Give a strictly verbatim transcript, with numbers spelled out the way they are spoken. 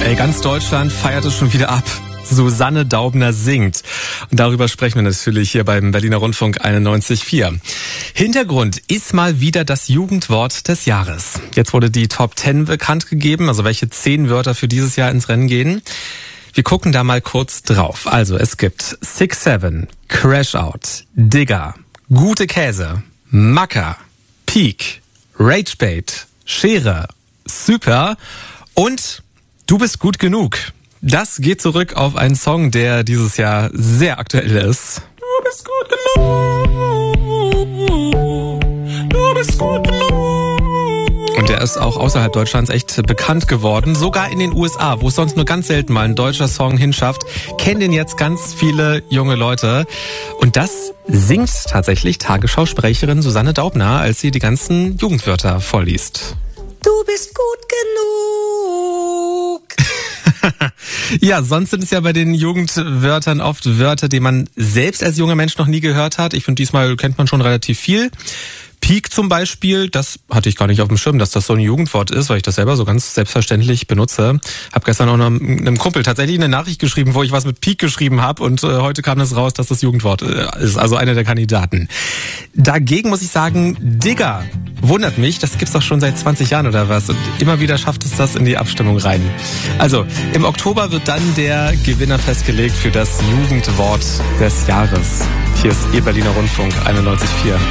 Ey, ganz Deutschland feiert es schon wieder ab. Susanne Daubner singt. Und darüber sprechen wir natürlich hier beim Berliner Rundfunk einundneunzig Komma vier. Hintergrund ist mal wieder das Jugendwort des Jahres. Jetzt wurde die Top zehn bekannt gegeben, also welche zehn Wörter für dieses Jahr ins Rennen gehen. Wir gucken da mal kurz drauf. Also es gibt Six Seven, Crash Out, Digger, Gute Käse, Macker, Peak, Ragebait, Schere, Super und Du bist gut genug. Das geht zurück auf einen Song, der dieses Jahr sehr aktuell ist. Du bist gut genug. Du bist gut genug. Und der ist auch außerhalb Deutschlands echt bekannt geworden. Sogar in den U S A, wo es sonst nur ganz selten mal ein deutscher Song hinschafft, kennen den jetzt ganz viele junge Leute. Und das singt tatsächlich Tagesschausprecherin Susanne Daubner, als sie die ganzen Jugendwörter vorliest. Du bist gut genug. Ja, sonst sind es ja bei den Jugendwörtern oft Wörter, die man selbst als junger Mensch noch nie gehört hat. Ich finde, diesmal kennt man schon relativ viel. Peak zum Beispiel, das hatte ich gar nicht auf dem Schirm, dass das so ein Jugendwort ist, weil ich das selber so ganz selbstverständlich benutze. Hab gestern auch noch einem Kumpel tatsächlich eine Nachricht geschrieben, wo ich was mit Peak geschrieben habe und äh, heute kam es raus, dass das Jugendwort äh, ist, also einer der Kandidaten. Dagegen muss ich sagen, Digger wundert mich, das gibt's doch schon seit zwanzig Jahren oder was und immer wieder schafft es das in die Abstimmung rein. Also, im Oktober wird dann der Gewinner festgelegt für das Jugendwort des Jahres. Hier ist Ihr Berliner Rundfunk einundneunzig Komma vier.